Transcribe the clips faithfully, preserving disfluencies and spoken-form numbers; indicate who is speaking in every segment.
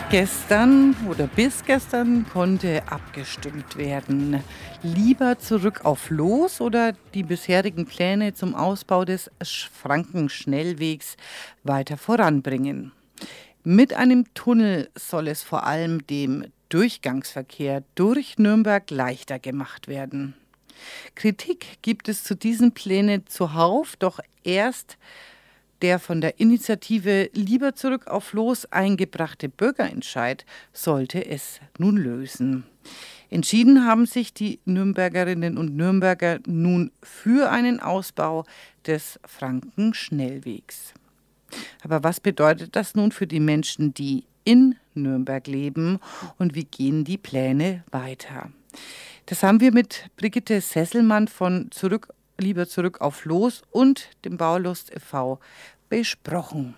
Speaker 1: Gestern oder bis gestern konnte abgestimmt werden. Lieber zurück auf Loos oder die bisherigen Pläne zum Ausbau des Frankenschnellwegs weiter voranbringen. Mit einem Tunnel soll es vor allem dem Durchgangsverkehr durch Nürnberg leichter gemacht werden. Kritik gibt es zu diesen Plänen zuhauf, doch erst der von der Initiative Lieber zurück auf Loos eingebrachte Bürgerentscheid sollte es nun lösen. Entschieden haben sich die Nürnbergerinnen und Nürnberger nun für einen Ausbau des Frankenschnellwegs. Aber was bedeutet das nun für die Menschen, die in Nürnberg leben, und wie gehen die Pläne weiter? Das haben wir mit Brigitte Sesselmann von Zurück Lieber zurück auf Loos und dem Baulust e V besprochen.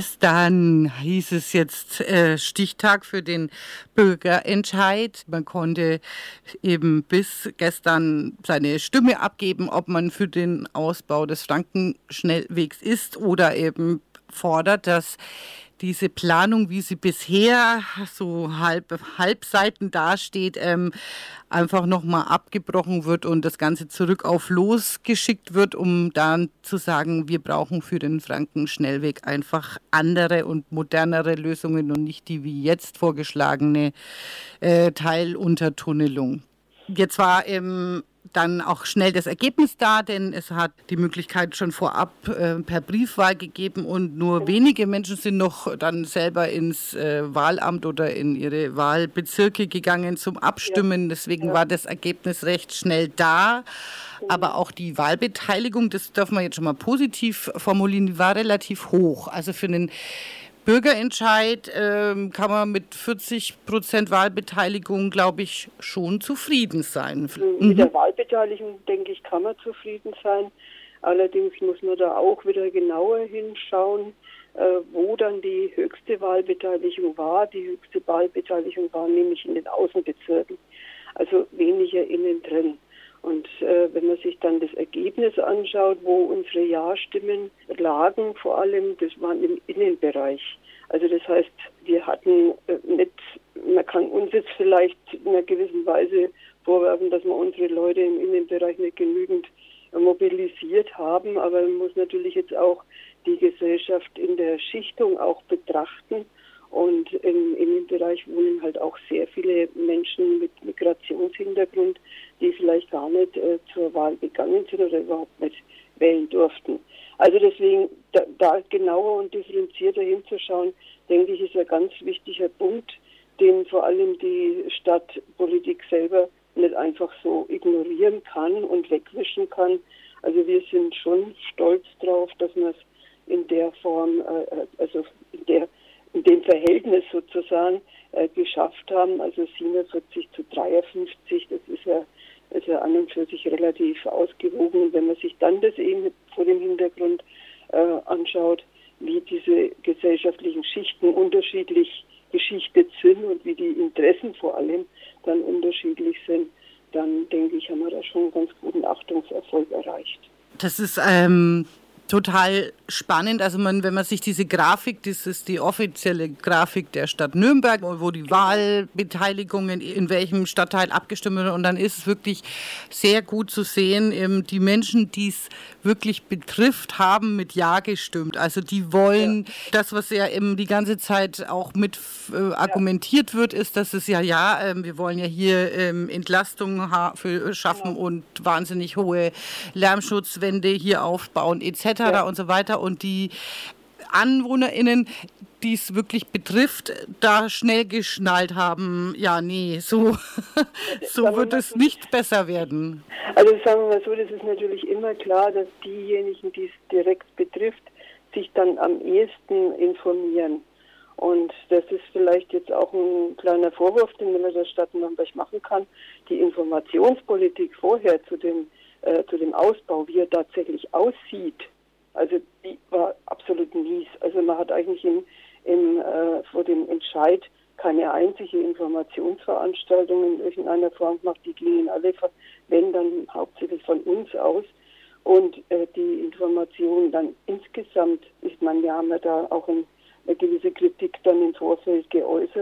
Speaker 1: Gestern hieß es jetzt äh, Stichtag für den Bürgerentscheid. Man konnte eben bis gestern seine Stimme abgeben, ob man für den Ausbau des Frankenschnellwegs ist oder eben fordert, dass diese Planung, wie sie bisher so halb Halbseiten dasteht, ähm, einfach nochmal abgebrochen wird und das Ganze zurück auf Loos geschickt wird, um dann zu sagen, wir brauchen für den Frankenschnellweg einfach andere und modernere Lösungen und nicht die wie jetzt vorgeschlagene äh, Teiluntertunnelung. Jetzt war ähm, dann auch schnell das Ergebnis da, denn es hat die Möglichkeit schon vorab äh, per Briefwahl gegeben und nur wenige Menschen sind noch dann selber ins äh, Wahlamt oder in ihre Wahlbezirke gegangen zum Abstimmen. Deswegen ja. war das Ergebnis recht schnell da. Aber auch die Wahlbeteiligung, das darf man jetzt schon mal positiv formulieren, die war relativ hoch. Also für einen Bürgerentscheid ähm, kann man mit vierzig Prozent Wahlbeteiligung, glaube ich, schon zufrieden sein.
Speaker 2: Mit mhm. der Wahlbeteiligung, denke ich, kann man zufrieden sein. Allerdings muss man da auch wieder genauer hinschauen, äh, wo dann die höchste Wahlbeteiligung war. Die höchste Wahlbeteiligung war nämlich in den Außenbezirken, also weniger innen drin. Und äh, wenn man sich dann das Ergebnis anschaut, wo unsere Ja-Stimmen lagen, vor allem, das waren im Innenbereich. Also das heißt, wir hatten äh, nicht, man kann uns jetzt vielleicht in einer gewissen Weise vorwerfen, dass wir unsere Leute im Innenbereich nicht genügend äh, mobilisiert haben, aber man muss natürlich jetzt auch die Gesellschaft in der Schichtung auch betrachten. Und im Innenbereich wohnen halt auch sehr viele Menschen mit Migrationshintergrund, die vielleicht gar nicht äh, zur Wahl gegangen sind oder überhaupt nicht wählen durften. Also deswegen, da, da genauer und differenzierter hinzuschauen, denke ich, ist ein ganz wichtiger Punkt, den vor allem die Stadtpolitik selber nicht einfach so ignorieren kann und wegwischen kann. Also wir sind schon stolz drauf, dass man es in der Form, äh, also in der in dem Verhältnis sozusagen äh, geschafft haben, also siebenundvierzig zu dreiundfünfzig, das ist ja, ist ja an und für sich relativ ausgewogen. Und wenn man sich dann das eben vor dem Hintergrund äh, anschaut, wie diese gesellschaftlichen Schichten unterschiedlich geschichtet sind und wie die Interessen vor allem dann unterschiedlich sind, dann denke ich, haben wir da schon einen ganz guten Achtungserfolg erreicht.
Speaker 1: Das ist ähm total spannend. Also man, wenn man sich diese Grafik, das ist die offizielle Grafik der Stadt Nürnberg, wo die Wahlbeteiligungen in welchem Stadtteil abgestimmt werden, und dann ist es wirklich sehr gut zu sehen, eben die Menschen, die es wirklich betrifft, haben mit Ja gestimmt. Also die wollen, ja. das, was ja eben die ganze Zeit auch mit äh, argumentiert wird, ist, dass es ja, ja, äh, wir wollen ja hier ähm, Entlastung ha- für, schaffen ja. und wahnsinnig hohe Lärmschutzwände hier aufbauen, et cetera Ja. und so weiter. Und die AnwohnerInnen, die es wirklich betrifft, da schnell geschnallt haben, ja, nee, so, so wird es nicht besser werden.
Speaker 2: Also sagen wir mal so, das ist natürlich immer klar, dass diejenigen, die es direkt betrifft, sich dann am ehesten informieren. Und das ist vielleicht jetzt auch ein kleiner Vorwurf, den man der Stadt Nürnberg machen kann. Die Informationspolitik vorher zu dem, äh, zu dem Ausbau, wie er tatsächlich aussieht, also die war absolut mies. Also man hat eigentlich im, im, äh, vor dem Entscheid keine einzige Informationsveranstaltung in irgendeiner Form gemacht. Die gingen alle, wenn dann hauptsächlich von uns aus. Und äh, die Information dann insgesamt, ist man ja, haben wir da auch ein, eine gewisse Kritik dann im Vorfeld geäußert,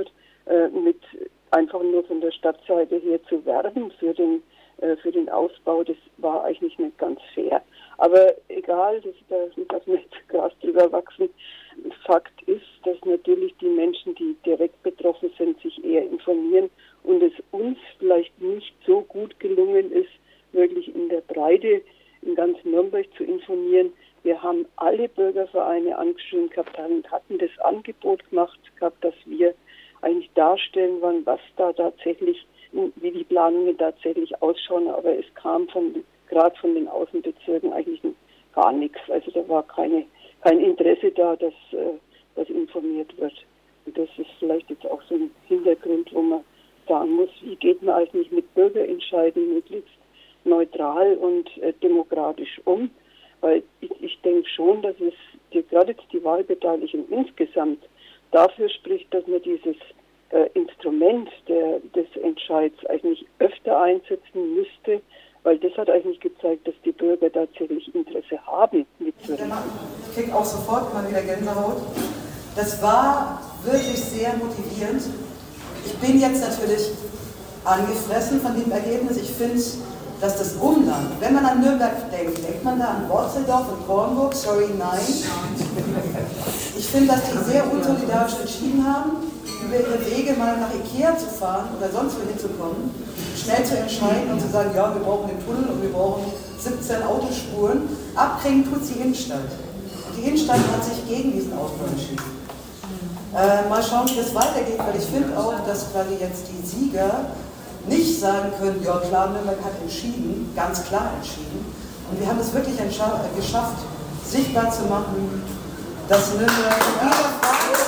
Speaker 2: äh, mit einfach nur von der Stadtseite her zu werben für den, äh, für den Ausbau, das war eigentlich nicht ganz fair. Aber egal, das, da darf man jetzt Gras drüber wachsen. Fakt ist, dass natürlich die Menschen, die direkt betroffen sind, sich eher informieren und es uns vielleicht nicht so gut gelungen ist, wirklich in der Breite in ganz Nürnberg zu informieren. Wir haben alle Bürgervereine angeschrieben gehabt und hatten das Angebot gemacht gehabt, dass wir eigentlich darstellen wollen, was da tatsächlich, wie die Planungen tatsächlich ausschauen. Aber es kam von gerade von den Außenbezirken eigentlich gar nichts. Also da war keine, kein Interesse da, dass, äh, dass informiert wird. Und das ist vielleicht jetzt auch so ein Hintergrund, wo man sagen muss, wie geht man eigentlich mit Bürgerentscheiden möglichst neutral und äh, demokratisch um. Weil ich, ich denke schon, dass es die, gerade jetzt die Wahlbeteiligung insgesamt dafür spricht, dass man dieses äh, Instrument der, des Entscheids eigentlich öfter einsetzen müsste, weil das hat eigentlich gezeigt, dass die Bürger tatsächlich Interesse haben, mitzureden.
Speaker 3: Ich kriege auch sofort mal wieder Gänsehaut. Das war wirklich sehr motivierend. Ich bin jetzt natürlich angefressen von dem Ergebnis. Ich finde, dass das Umland, wenn man an Nürnberg denkt, denkt man da an Worzeldorf und Kornburg? Sorry, nein. Ich finde, dass die sehr unsolidarisch entschieden haben, über ihre Wege mal nach Ikea zu fahren oder sonst wo hinzukommen, schnell zu entscheiden und zu sagen, ja, wir brauchen den Tunnel und wir brauchen siebzehn Autospuren. Abkriegen tut die Innenstadt. Und die Innenstadt hat sich gegen diesen Ausbau entschieden. Äh, mal schauen, wie das weitergeht, weil ich finde auch, dass quasi jetzt die Sieger nicht sagen können, ja klar, Nürnberg hat entschieden, ganz klar entschieden. Und wir haben es wirklich geschafft, sichtbar zu machen, dass Nürnberg in jeder Frage.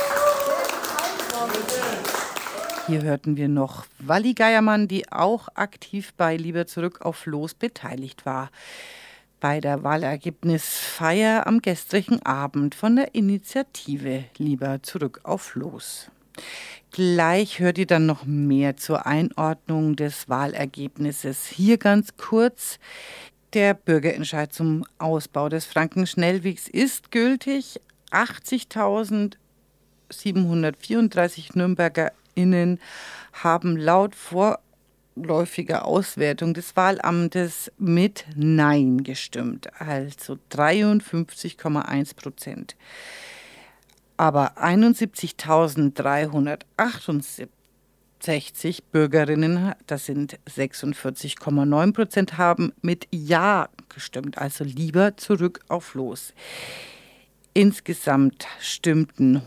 Speaker 1: Hier hörten wir noch Walli Geiermann, die auch aktiv bei Lieber zurück auf Los beteiligt war. Bei der Wahlergebnisfeier am gestrigen Abend von der Initiative Lieber zurück auf Los. Gleich hört ihr dann noch mehr zur Einordnung des Wahlergebnisses. Hier ganz kurz: Der Bürgerentscheid zum Ausbau des Frankenschnellwegs ist gültig. achtzigtausendsiebenhundertvierunddreißig NürnbergerInnen haben laut vorläufiger Auswertung des Wahlamtes mit Nein gestimmt, also dreiundfünfzig Komma eins Prozent. Aber einundsiebzigtausenddreihundertachtundsechzig Bürgerinnen, das sind sechsundvierzig Komma neun Prozent, haben mit Ja gestimmt, also lieber zurück auf Los. Insgesamt stimmten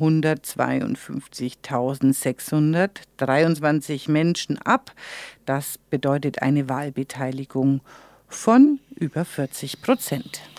Speaker 1: hundertzweiundfünfzigtausendsechshundertdreiundzwanzig Menschen ab. Das bedeutet eine Wahlbeteiligung von über vierzig Prozent.